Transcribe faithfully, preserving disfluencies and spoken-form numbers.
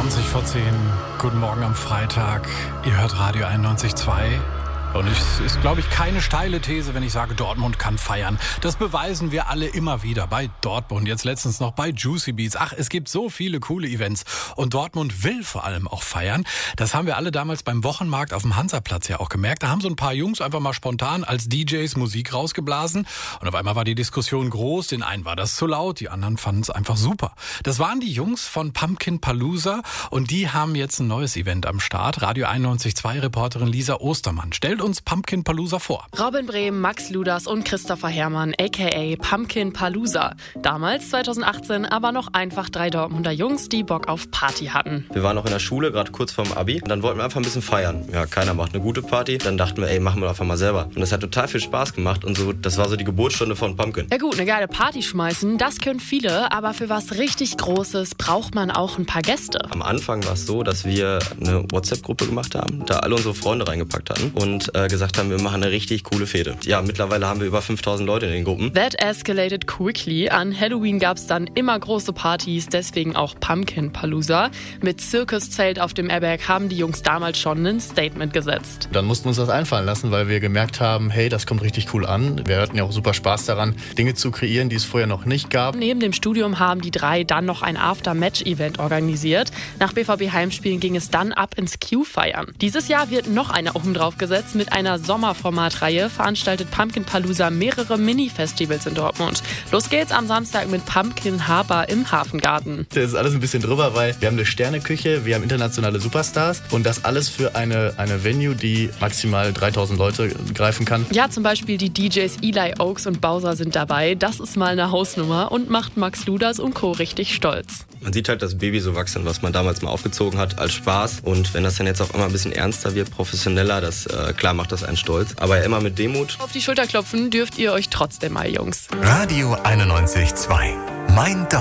zwanzig vor zehn. Guten Morgen am Freitag. Ihr hört Radio einundneunzig Komma zwei. Und es ist, glaube ich, keine steile These, wenn ich sage, Dortmund kann feiern. Das beweisen wir alle immer wieder bei Dortmund. Jetzt letztens noch bei Juicy Beats. Ach, es gibt so viele coole Events. Und Dortmund will vor allem auch feiern. Das haben wir alle damals beim Wochenmarkt auf dem Hansaplatz ja auch gemerkt. Da haben so ein paar Jungs einfach mal spontan als D Js Musik rausgeblasen. Und auf einmal war die Diskussion groß. Den einen war das zu laut, die anderen fanden es einfach super. Das waren die Jungs von Pumpkin Palooza. Und die haben jetzt ein neues Event am Start. Radio einundneunzig Komma zwei Reporterin Lisa Ostermann stellt uns Pumpkin Palooza vor. Robin Brehm, Max Ludas und Christopher Herrmann, aka Pumpkin Palooza. Damals, zweitausendachtzehn, aber noch einfach drei Dortmunder Jungs, die Bock auf Party hatten. Wir waren noch in der Schule, gerade kurz vorm Abi. Und dann wollten wir einfach ein bisschen feiern. Ja, keiner macht eine gute Party. Dann dachten wir, ey, machen wir einfach mal selber. Und das hat total viel Spaß gemacht. Und so, das war so die Geburtsstunde von Pumpkin. Ja gut, eine geile Party schmeißen, das können viele. Aber für was richtig Großes braucht man auch ein paar Gäste. Am Anfang war es so, dass wir eine WhatsApp-Gruppe gemacht haben, da alle unsere Freunde reingepackt hatten und äh, gesagt haben, wir machen eine richtig coole Fete. Ja, mittlerweile haben wir über fünftausend Leute in den Gruppen. That escalated quickly. An Halloween gab es dann immer große Partys, deswegen auch Pumpkin Palooza. Mit Zirkuszelt auf dem Airberg haben die Jungs damals schon ein Statement gesetzt. Dann mussten wir uns das einfallen lassen, weil wir gemerkt haben, hey, das kommt richtig cool an. Wir hatten ja auch super Spaß daran, Dinge zu kreieren, die es vorher noch nicht gab. Neben dem Studium haben die drei dann noch ein After-Match-Event organisiert. Nach B V B-Heimspielen ging es dann ab ins Q-Feiern. Dieses Jahr wird noch eine oben drauf gesetzt. Mit einer Sommerformatreihe veranstaltet Pumpkin Palooza mehrere Mini-Festivals in Dortmund. Los geht's am Samstag mit Pumpkin Harbor im Hafengarten. Das ist alles ein bisschen drüber, weil wir haben eine Sterneküche, wir haben internationale Superstars und das alles für eine, eine Venue, die maximal dreitausend Leute greifen kann. Ja, zum Beispiel die D Js Eli Oaks und Bowser sind dabei. Das ist mal eine Hausnummer und macht Max Ludas und Co. richtig stolz. Man sieht halt das Baby so wachsen, was man damals mal aufgezogen hat, als Spaß. Und wenn das dann jetzt auf einmal ein bisschen ernster wird, professioneller, das äh, klar macht das einen stolz. Aber immer mit Demut. Auf die Schulter klopfen dürft ihr euch trotzdem mal, Jungs. Radio einundneunzig Komma zwei. Mein Dortmund.